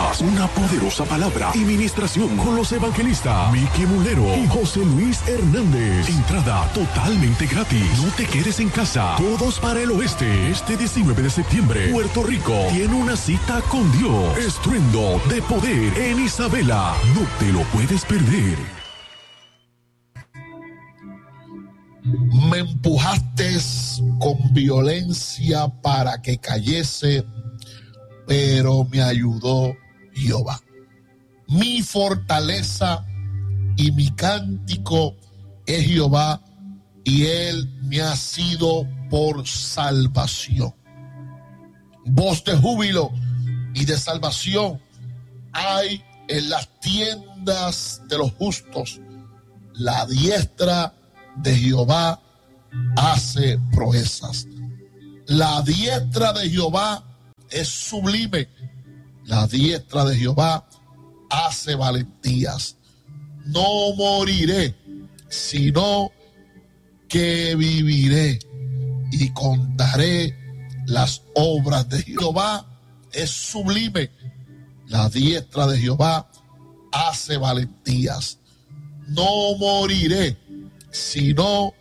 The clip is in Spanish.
escucharás una poderosa palabra y ministración con los evangelistas Mickey Mulero y José Luis Hernández. Entrada totalmente gratis. No te quedes en casa. Todos para el oeste. Este 19 de septiembre, Puerto Rico tiene una cita con Dios. Estruendo de poder en Isabela. No te lo puedes perder. Me empujaste con violencia para que cayese, pero me ayudó Jehová. Mi fortaleza y mi cántico es Jehová, y él me ha sido por salvación. Voz de júbilo y de salvación hay en las tiendas de los justos. La diestra de Jehová hace proezas. La diestra de Jehová es sublime. La diestra de Jehová hace valentías. No moriré, sino que viviré y contaré las obras de Jehová. Es sublime. La diestra de Jehová hace valentías. No moriré, sino